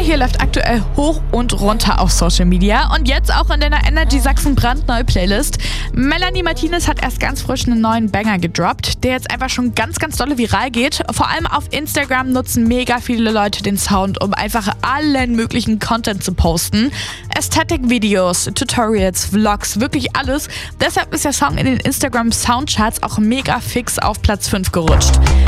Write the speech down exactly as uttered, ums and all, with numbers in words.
hier läuft aktuell hoch und runter auf Social Media und jetzt auch in deiner Energy Sachsen brandneue Playlist. Melanie Martinez hat erst ganz frisch einen neuen Banger gedroppt, der jetzt einfach schon ganz, ganz dolle viral geht. Vor allem auf Instagram nutzen mega viele Leute den Sound, um einfach allen möglichen Content zu posten. Aesthetic-Videos, Tutorials, Vlogs, wirklich alles. Deshalb ist der Song in den Instagram Soundcharts auch mega fix auf Platz fünf gerutscht.